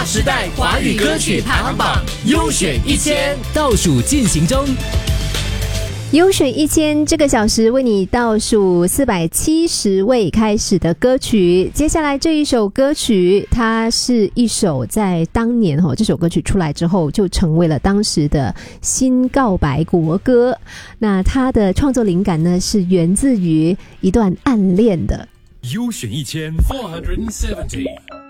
时代华语歌曲排行榜优选1000倒数进行中。 优选1000这个小时为你倒数470位开始的歌曲。接下来这一首歌曲，它是一首在当年这首歌曲出来之后就成为了当时的新告白国歌。那它的创作灵感呢，是源自于一段暗恋的。 优选1470